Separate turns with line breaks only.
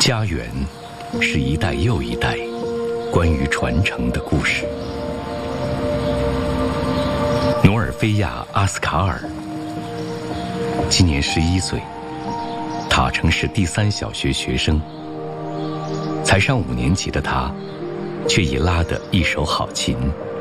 家园是一代又一代关于传承的故事。努尔菲亚·阿斯卡尔今年11岁，塔城市第3小学学生。才上5年级的他，却已拉得一手好琴。